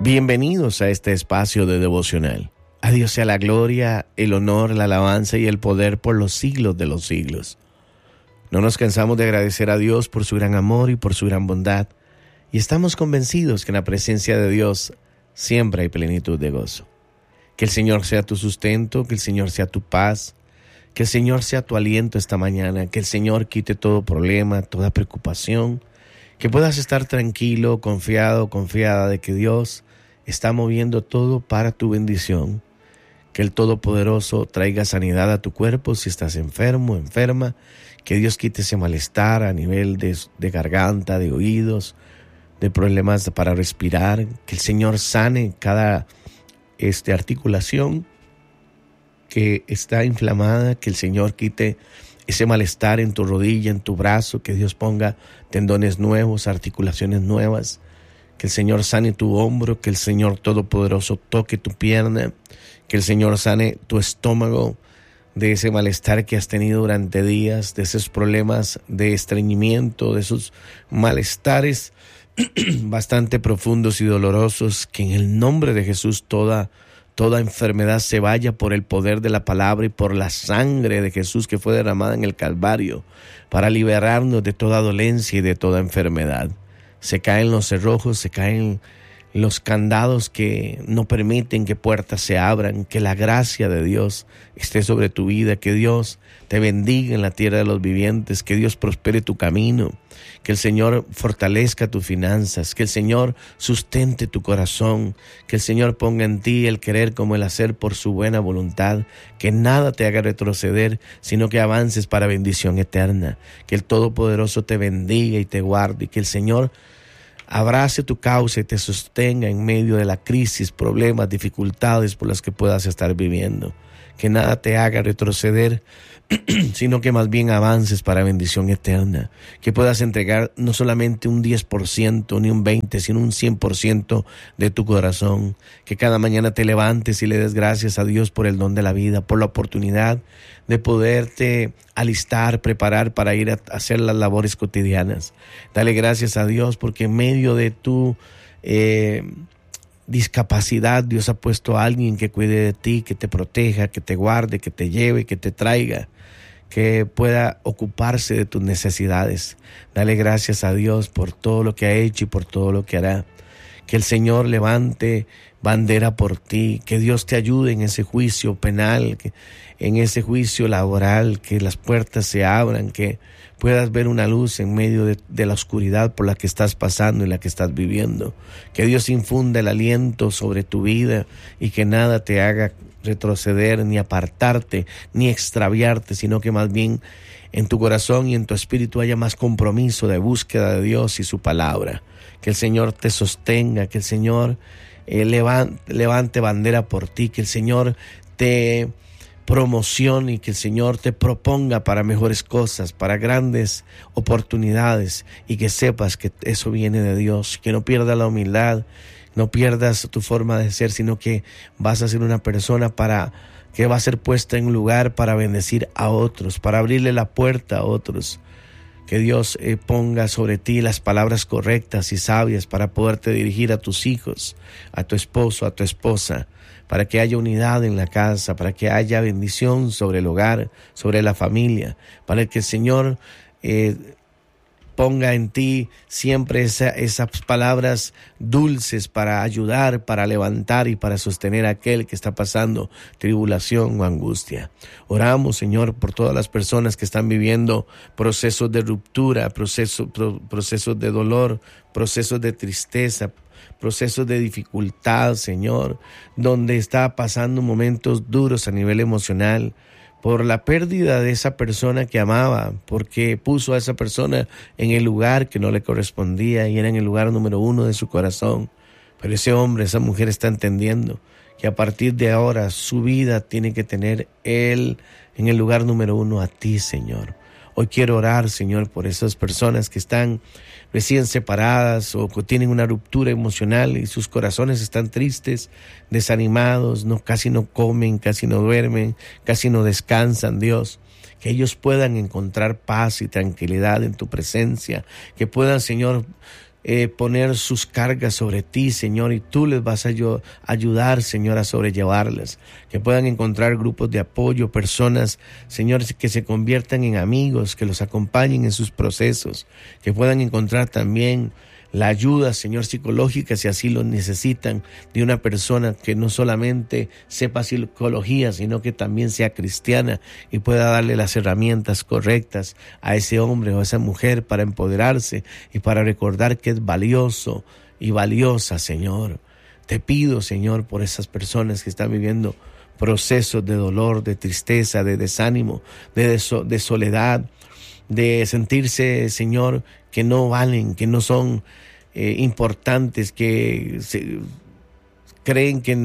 Bienvenidos a este espacio de devocional. A Dios sea la gloria, el honor, la alabanza y el poder por los siglos de los siglos. No nos cansamos de agradecer a Dios por su gran amor y por su gran bondad, y estamos convencidos que en la presencia de Dios siempre hay plenitud de gozo. Que el Señor sea tu sustento, que el Señor sea tu paz, que el Señor sea tu aliento esta mañana, que el Señor quite todo problema, toda preocupación, que puedas estar tranquilo, confiado, confiada de que Dios está moviendo todo para tu bendición. Que el Todopoderoso traiga sanidad a tu cuerpo si estás enfermo, enferma. Que Dios quite ese malestar a nivel de garganta, de oídos, de problemas para respirar. Que el Señor sane cada articulación que está inflamada. Que el Señor quite ese malestar en tu rodilla, en tu brazo. Que Dios ponga tendones nuevos, articulaciones nuevas. Que el Señor sane tu hombro, que el Señor Todopoderoso toque tu pierna, que el Señor sane tu estómago de ese malestar que has tenido durante días, de esos problemas de estreñimiento, de esos malestares bastante profundos y dolorosos. Que en el nombre de Jesús toda enfermedad se vaya por el poder de la palabra y por la sangre de Jesús que fue derramada en el Calvario para liberarnos de toda dolencia y de toda enfermedad. Se caen los cerrojos, se caen los candados que no permiten que puertas se abran. Que la gracia de Dios esté sobre tu vida, que Dios te bendiga en la tierra de los vivientes, que Dios prospere tu camino, que el Señor fortalezca tus finanzas, que el Señor sustente tu corazón, que el Señor ponga en ti el querer como el hacer por su buena voluntad, que nada te haga retroceder, sino que avances para bendición eterna. Que el Todopoderoso te bendiga y te guarde, y que el Señor abrace tu causa y te sostenga en medio de la crisis, problemas, dificultades por las que puedas estar viviendo. Que nada te haga retroceder, sino que más bien avances para bendición eterna. Que puedas entregar no solamente un 10%, ni un 20%, sino un 100% de tu corazón. Que cada mañana te levantes y le des gracias a Dios por el don de la vida, por la oportunidad de poderte alistar, preparar para ir a hacer las labores cotidianas. Dale gracias a Dios porque en medio de tu discapacidad, Dios ha puesto a alguien que cuide de ti, que te proteja, que te guarde, que te lleve, que te traiga, que pueda ocuparse de tus necesidades. Dale gracias a Dios por todo lo que ha hecho y por todo lo que hará. Que el Señor levante bandera por ti, que Dios te ayude en ese juicio penal, en ese juicio laboral, que las puertas se abran, que puedas ver una luz en medio de la oscuridad por la que estás pasando y la que estás viviendo. Que Dios infunda el aliento sobre tu vida y que nada te haga retroceder, ni apartarte, ni extraviarte, sino que más bien en tu corazón y en tu espíritu haya más compromiso de búsqueda de Dios y su palabra. Que el Señor te sostenga, que el Señor levante bandera por ti, que el Señor te promocione y que el Señor te proponga para mejores cosas, para grandes oportunidades, y que sepas que eso viene de Dios. Que no pierdas la humildad, no pierdas tu forma de ser, sino que vas a ser una persona que va a ser puesta en un lugar para bendecir a otros, para abrirle la puerta a otros. Que Dios ponga sobre ti las palabras correctas y sabias para poderte dirigir a tus hijos, a tu esposo, a tu esposa, para que haya unidad en la casa, para que haya bendición sobre el hogar, sobre la familia, para que el Señor ponga en ti siempre esas palabras dulces para ayudar, para levantar y para sostener a aquel que está pasando tribulación o angustia. Oramos, Señor, por todas las personas que están viviendo procesos de ruptura, procesos de dolor, procesos de tristeza, procesos de dificultad, Señor, donde está pasando momentos duros a nivel emocional, por la pérdida de esa persona que amaba, porque puso a esa persona en el lugar que no le correspondía y era en el lugar número 1 de su corazón. Pero ese hombre, esa mujer está entendiendo que a partir de ahora su vida tiene que tener él en el lugar número 1 a ti, Señor. Hoy quiero orar, Señor, por esas personas que están recién separadas o que tienen una ruptura emocional y sus corazones están tristes, desanimados, casi no comen, casi no duermen, casi no descansan, Dios. Que ellos puedan encontrar paz y tranquilidad en tu presencia, que puedan, Señor, poner sus cargas sobre ti, Señor, y tú les vas a ayudar, Señor, a sobrellevarlas. Que puedan encontrar grupos de apoyo, personas, Señor, que se conviertan en amigos, que los acompañen en sus procesos, que puedan encontrar también la ayuda, Señor, psicológica, si así lo necesitan, de una persona que no solamente sepa psicología, sino que también sea cristiana y pueda darle las herramientas correctas a ese hombre o a esa mujer para empoderarse y para recordar que es valioso y valiosa, Señor. Te pido, Señor, por esas personas que están viviendo procesos de dolor, de tristeza, de desánimo, de soledad, de sentirse, Señor, que no valen, que no son importantes, que creen que a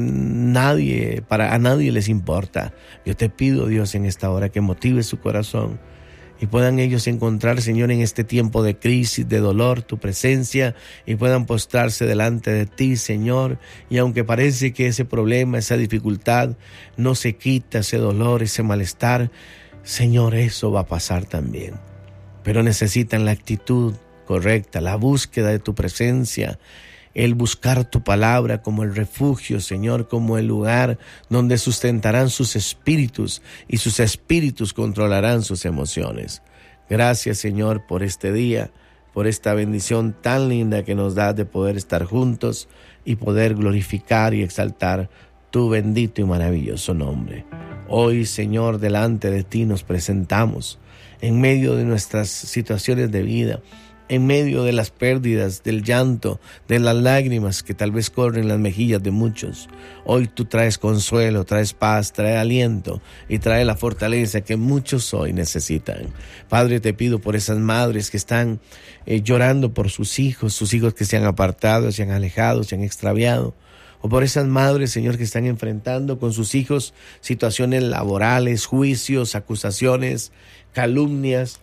nadie les importa. Yo te pido, Dios, en esta hora que motive su corazón y puedan ellos encontrar, Señor, en este tiempo de crisis, de dolor, tu presencia, y puedan postrarse delante de ti, Señor. Y aunque parece que ese problema, esa dificultad no se quita, ese dolor, ese malestar, Señor, eso va a pasar también. Pero necesitan la actitud correcta, la búsqueda de tu presencia, el buscar tu palabra como el refugio, Señor, como el lugar donde sustentarán sus espíritus y sus espíritus controlarán sus emociones. Gracias, Señor, por este día, por esta bendición tan linda que nos das de poder estar juntos y poder glorificar y exaltar tu bendito y maravilloso nombre. Hoy, Señor, delante de ti nos presentamos en medio de nuestras situaciones de vida, en medio de las pérdidas, del llanto, de las lágrimas que tal vez corren las mejillas de muchos. Hoy tú traes consuelo, traes paz, traes aliento y traes la fortaleza que muchos hoy necesitan. Padre, te pido por esas madres que están llorando por sus hijos que se han apartado, se han alejado, se han extraviado. O por esas madres, Señor, que están enfrentando con sus hijos situaciones laborales, juicios, acusaciones, calumnias.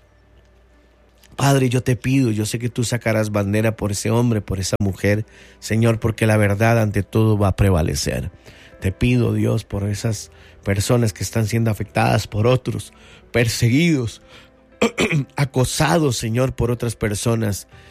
Padre, yo te pido, yo sé que tú sacarás bandera por ese hombre, por esa mujer, Señor, porque la verdad ante todo va a prevalecer. Te pido, Dios, por esas personas que están siendo afectadas por otros, perseguidos, acosados, Señor, por otras personas.